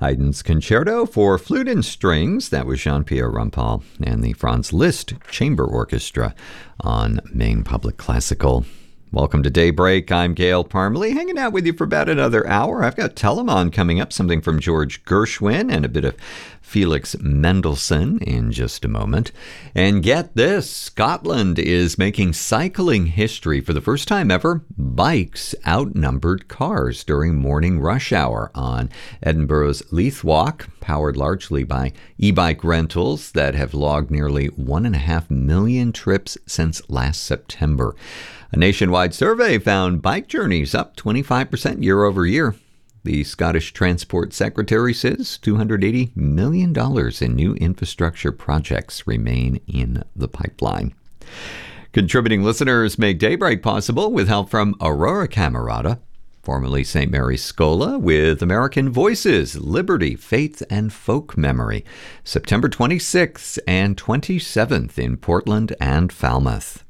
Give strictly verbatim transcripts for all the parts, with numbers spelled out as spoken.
Haydn's Concerto for Flute and Strings, that was Jean-Pierre Rampal and the Franz Liszt Chamber Orchestra on Maine Public Classical. Welcome to Daybreak. I'm Gail Parmalee, hanging out with you for about another hour. I've got Telemann coming up, something from George Gershwin and a bit of Felix Mendelssohn in just a moment. And get this, Scotland is making cycling history for the first time ever. Bikes outnumbered cars during morning rush hour on Edinburgh's Leith Walk, powered largely by e-bike rentals that have logged nearly one and a half million trips since last September. A nationwide survey found bike journeys up twenty-five percent year over year. The Scottish Transport Secretary says two hundred eighty million dollars in new infrastructure projects remain in the pipeline. Contributing listeners make Daybreak possible with help from Aurora Camerata, formerly Saint Mary's Scola, with American Voices, Liberty, Faith, and Folk Memory, September twenty-sixth and twenty-seventh in Portland and Falmouth.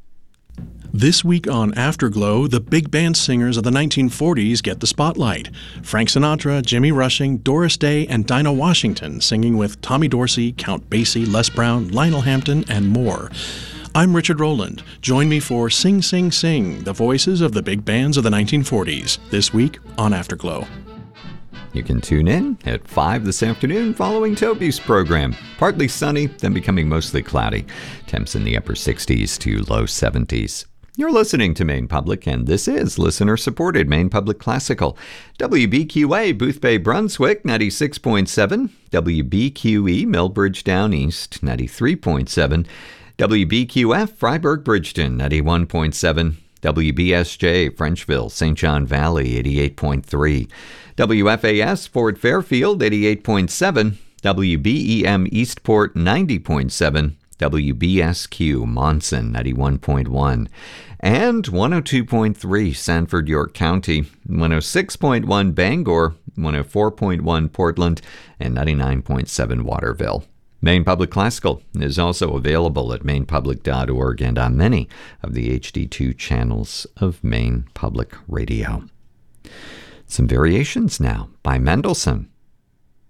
This week on Afterglow, the big band singers of the nineteen forties get the spotlight. Frank Sinatra, Jimmy Rushing, Doris Day, and Dinah Washington singing with Tommy Dorsey, Count Basie, Les Brown, Lionel Hampton, and more. I'm Richard Rowland. Join me for Sing, Sing, Sing, the voices of the big bands of the nineteen forties, this week on Afterglow. You can tune in at five this afternoon following Toby's program. Partly sunny, then becoming mostly cloudy. Temps in the upper sixties to low seventies. You're listening to Maine Public, and this is listener-supported Maine Public Classical. W B Q A, Boothbay, Brunswick, ninety-six point seven. W B Q E, Millbridge Down East, ninety-three point seven. W B Q F, Freiburg, Bridgeton, ninety-one point seven. W B S J, Frenchville, Saint John Valley, eighty-eight point three. W F A S, Fort Fairfield, eighty-eight point seven. W B E M, Eastport, ninety point seven. W B S Q, Monson, ninety-one point one. And one oh two point three, Sanford, York County, one oh six point one, Bangor, one oh four point one, Portland, and ninety-nine point seven, Waterville. Maine Public Classical is also available at maine public dot org and on many of the H D two channels of Maine Public Radio. Some variations now by Mendelssohn.